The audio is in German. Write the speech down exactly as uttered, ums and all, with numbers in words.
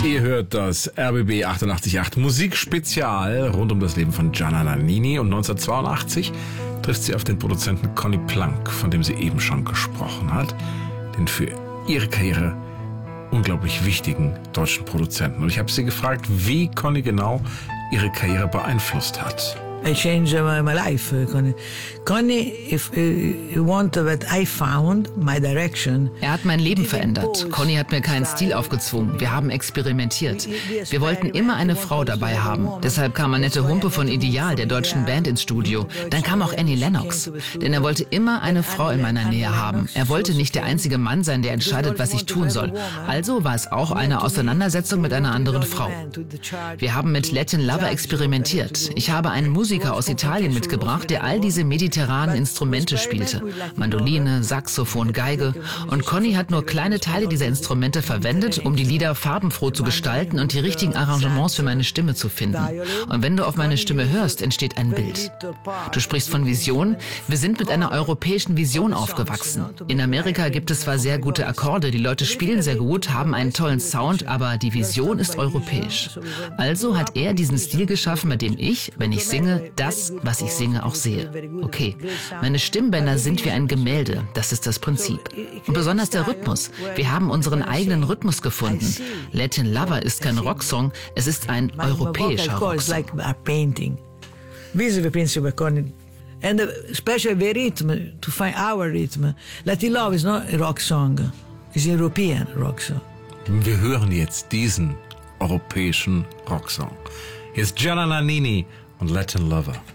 Ihr hört das R B B achtundachtzig Komma acht Musikspezial rund um das Leben von Gianna Nannini. Und neunzehnhundertzweiundachtzig trifft sie auf den Produzenten Conny Plank, von dem sie eben schon gesprochen hat, den für ihre Karriere unglaublich wichtigen deutschen Produzenten. Und ich habe sie gefragt, wie Conny genau ihre Karriere beeinflusst hat. I changed my, my life, Conny. Conny, if uh, you want that I found my direction. Er hat mein Leben verändert. Conny hat mir keinen Stil aufgezwungen. Wir haben experimentiert. Wir wollten immer eine Frau dabei haben. Deshalb kam Annette Humpe von Ideal, der deutschen Band, ins Studio. Dann kam auch Annie Lennox. Denn er wollte immer eine Frau in meiner Nähe haben. Er wollte nicht der einzige Mann sein, der entscheidet, was ich tun soll. Also war es auch eine Auseinandersetzung mit einer anderen Frau. Wir haben mit Latin Lover experimentiert. Ich habe einen Musiker aus Italien mitgebracht, der all diese mediterranen Instrumente spielte. Mandoline, Saxophon, Geige. Und Conny hat nur kleine Teile dieser Instrumente verwendet, um die Lieder farbenfroh zu gestalten und die richtigen Arrangements für meine Stimme zu finden. Und wenn du auf meine Stimme hörst, entsteht ein Bild. Du sprichst von Vision. Wir sind mit einer europäischen Vision aufgewachsen. In Amerika gibt es zwar sehr gute Akkorde, die Leute spielen sehr gut, haben einen tollen Sound, aber die Vision ist europäisch. Also hat er diesen Stil geschaffen, mit dem ich, wenn ich singe, das, was ich singe, auch sehe. Okay, meine Stimmbänder sind wie ein Gemälde, das ist das Prinzip. Und besonders der Rhythmus. Wir haben unseren eigenen Rhythmus gefunden. Latin Lover ist kein Rocksong, es ist ein europäischer Rocksong. This is the principle, Conny. And especially the rhythm, to find our rhythm. Latin Love is not a rock song, it's a European rock song. Wir hören jetzt diesen europäischen Rocksong. Hier ist Gianna Nannini und Latin Lover.